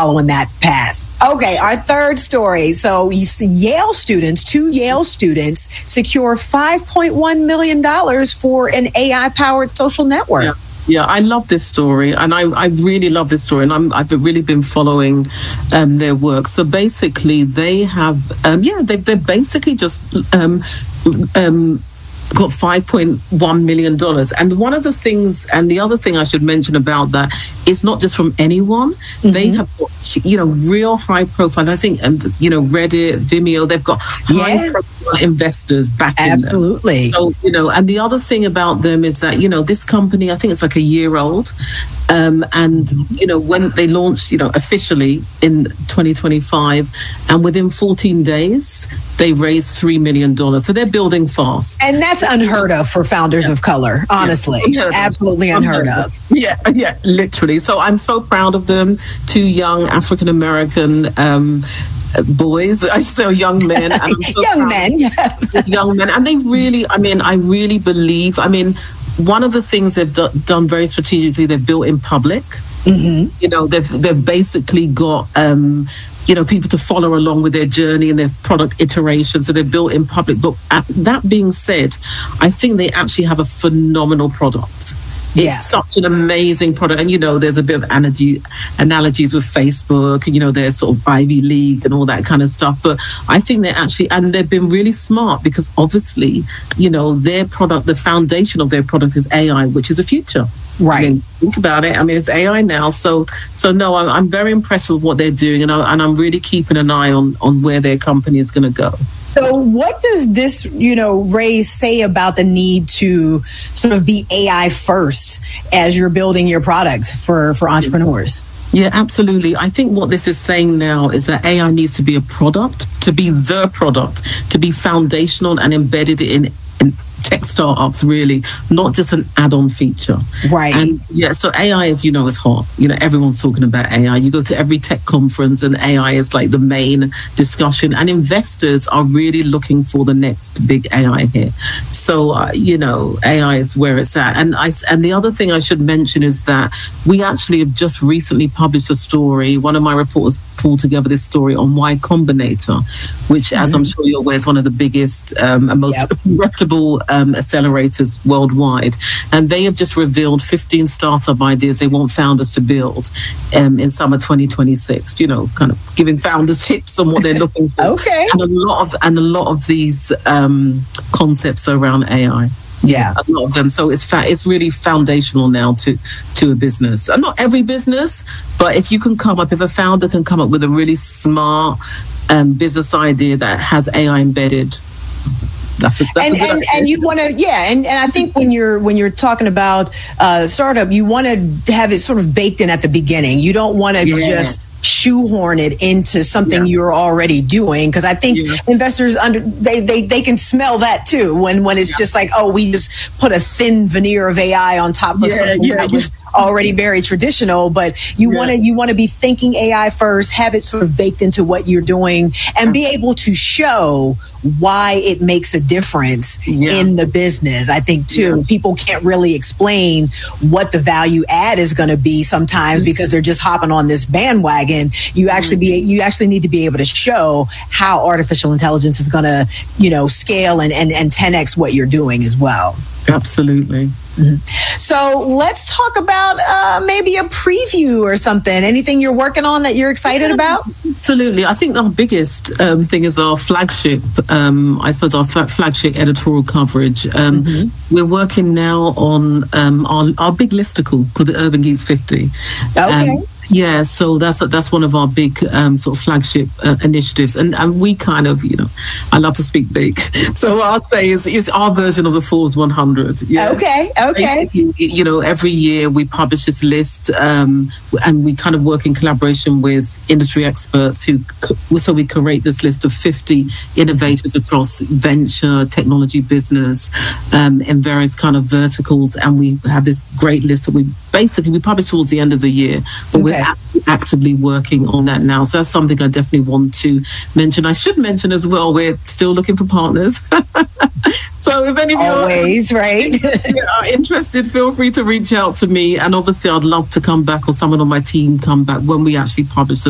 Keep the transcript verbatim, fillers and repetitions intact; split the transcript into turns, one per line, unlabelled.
following that path. Okay, our third story. So Yale students, two Yale students secure five point one million dollars for an A I-powered social network.
Yeah. Yeah, I love this story, and I, I really love this story, and I'm, I've really been following um, their work. So basically, they have, um, yeah, they, they're basically just um, um, got five point one million dollars. And one of the things, and the other thing I should mention about that, is not just from anyone. Mm-hmm. They have got, you know, real high profile. I think, um, you know, Reddit, Vimeo, they've got high
yeah.
profile investors backing them.
Absolutely.
So, you know, and the other thing about them is that, you know, this company, I think it's like a year old. Um, and, you know, when they launched, you know, officially in twenty twenty-five, and within fourteen days, they raised three million dollars. So they're building fast.
And that's unheard of for founders yeah. of color, honestly. Yeah. Absolutely unheard, unheard of. of.
Yeah, yeah, literally. So I'm so proud of them. Two young African-American um boys, I should say young men. And I'm so
young men, yeah.
Young men. And they really, I mean, I really believe, I mean, one of the things they've do- done very strategically, they've built in public. Mm-hmm. You know, they've they've basically got um, you know, people to follow along with their journey and their product iteration. So they're built in public. But that being said, I think they actually have a phenomenal product. It's yeah. such an amazing product. And, you know, there's a bit of analogy, analogies with Facebook, and, you know, there's sort of Ivy League and all that kind of stuff. But I think they're actually, and they've been really smart because obviously, you know, their product, the foundation of their product is A I, which is a future.
Right.
I mean, think about it. I mean, it's A I now. So, so no, I'm, I'm very impressed with what they're doing. And, I, and I'm really keeping an eye on, on where their company is going to go.
So what does this, you know, raise say about the need to sort of be A I first as you're building your product for, for entrepreneurs?
Yeah, absolutely. I think what this is saying now is that A I needs to be a product, to be the product, to be foundational and embedded in, in tech startups, really, not just an add-on feature.
Right.
And yeah, so A I, as you know, is hot. You know, everyone's talking about A I. You go to every tech conference and A I is like the main discussion, and investors are really looking for the next big A I hit. So, uh, you know, A I is where it's at. And I, and the other thing I should mention is that we actually have just recently published a story. One of my reporters pulled together this story on Y Combinator, which, mm-hmm. as I'm sure you're aware, is one of the biggest um, and most yep. reputable Um, accelerators worldwide, and they have just revealed fifteen startup ideas they want founders to build um, in summer twenty twenty-six. You know, kind of giving founders tips on what they're looking for.
Okay,
and a lot of and a lot of these um, concepts are around A I.
Yeah,
a lot of them. So it's fa- it's really foundational now to to a business. And not every business, but if you can come up, if a founder can come up with a really smart um, business idea that has A I embedded. That's a, that's
and, and, and you want to, yeah, and, and I think when you're when you're talking about uh, startup, you want to have it sort of baked in at the beginning. You don't want to yeah. just shoehorn it into something yeah. you're already doing, because I think yeah. investors under they, they they can smell that too when when it's yeah. just like, oh, we just put a thin veneer of A I on top of
yeah,
something
yeah,
that
yeah.
was already very traditional. But you
yeah.
want to you want to be thinking A I first, have it sort of baked into what you're doing, and be able to show why it makes a difference yeah. in the business. I think too, yeah. people can't really explain what the value add is going to be sometimes mm-hmm. because they're just hopping on this bandwagon. You actually mm-hmm. be you actually need to be able to show how artificial intelligence is going to, you know, scale and, and, and ten X what you're doing as well.
Absolutely.
Mm-hmm. So let's talk about uh, maybe a preview or something. Anything you're working on that you're excited
yeah,
about?
Absolutely. I think our biggest um, thing is our flagship, um, I suppose our flag- flagship editorial coverage. Um, mm-hmm. We're working now on um, our, our big listicle called the Urban Geeks fifty.
Okay.
Um, Yeah, so that's that's one of our big um, sort of flagship uh, initiatives, and and we kind of, you know, I love to speak big, so what I'd say is is our version of the Forbes one hundred. Yeah.
Okay, okay.
You know, every year we publish this list, um, and we kind of work in collaboration with industry experts who, so we curate this list of fifty innovators across venture, technology, business, um, in various kind of verticals, and we have this great list that we basically we publish towards the end of the year, but okay. we're actively working on that now. So that's something I definitely want to mention. I should mention as well, we're still looking for partners. So if any of you
always
are,
right
are interested, feel free to reach out to me. And obviously I'd love to come back, or someone on my team come back when we actually publish the